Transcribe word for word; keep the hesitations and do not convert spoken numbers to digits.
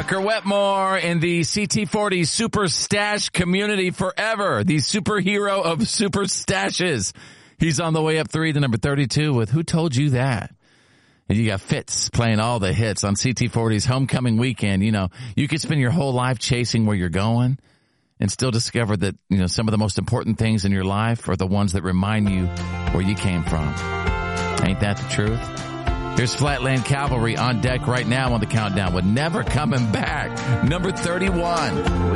Parker Wetmore in the C T forty Super Stash community forever. The superhero of super stashes. He's on the way up three to number thirty-two with Who Told You That? And you got Fitz playing all the hits on C T forty's homecoming weekend. You know, you could spend your whole life chasing where you're going and still discover that, you know, some of the most important things in your life are the ones that remind you where you came from. Ain't that the truth? Here's Flatland Cavalry on deck right now on the countdown with Never Coming Back, number thirty-one.